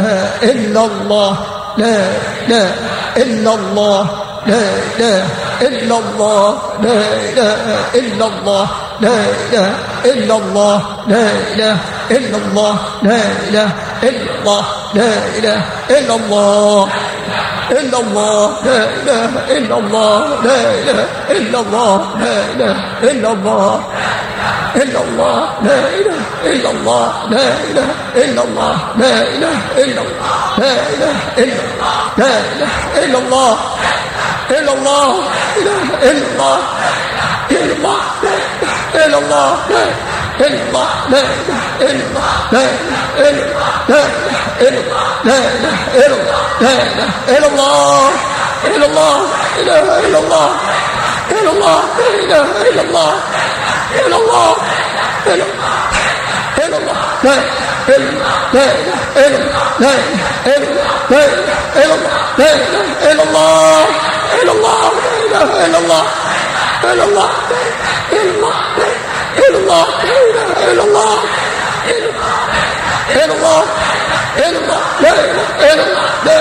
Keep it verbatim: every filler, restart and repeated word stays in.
إلا الله لا إله إلا الله لا إله إلا الله لا إله إلا الله لا إله إلا الله لا إله إلا الله لا إله إلا الله لا إله إلا الله إلا الله لا إله إلا الله لا إله إلا الله لا إله إلا الله إلا الله لا إله إلا الله لا إله إلا الله لا إله إلا الله لا إله إلا الله لا إله إلا الله إلا الله إله إلا الله إلا الله إلا الله لا إلا الله لا إله إلا الله لا إله إلا الله لا إله إلا الله لا إله إلا الله لا إله إلا الله إلا الله إله إلا الله إلا الله إلا الله إلا الله لا لا إله لا إله إلا الله لا إله إلا الله إلا الله لا إله إلا الله إلا الله إلا الله إلا الله إلا الله إلا الله إلا الله إلا الله لا إله إلا الله